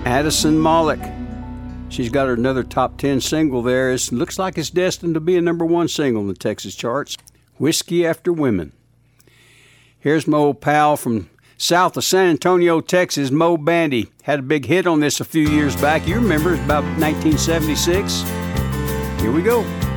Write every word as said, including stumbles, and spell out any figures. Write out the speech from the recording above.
Addison Malik. She's got another top ten single there. It looks like it's destined to be a number one single in the Texas charts. Whiskey After Women. Here's my old pal from south of San Antonio, Texas, Mo Bandy. Had a big hit on this a few years back. You remember, it's about nineteen seventy-six. Here we go.